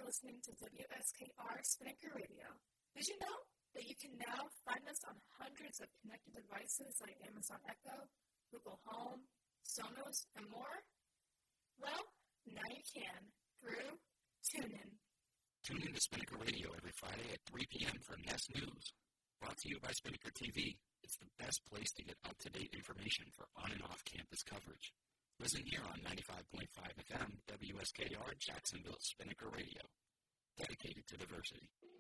listening to WSKR Spinnaker Radio. Did you know that you can now find us on hundreds of connected devices like Amazon Echo, Google Home, Sonos, and more? Well, now you can through TuneIn. Tune in to Spinnaker Radio every Friday at 3 p.m. for Nest News. Brought to you by Spinnaker TV. It's the best place to get up-to-date information for on- and off-campus coverage. Listen here on 95.5 FM, WSKR, Jacksonville Spinnaker Radio. Dedicated to diversity.